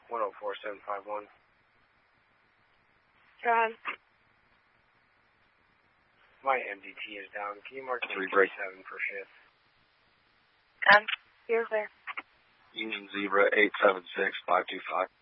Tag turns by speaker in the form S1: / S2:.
S1: 104751.
S2: John.
S1: My MDT is down. Can you mark 337 per shift?
S2: Here's there.
S3: Union Zebra 876525.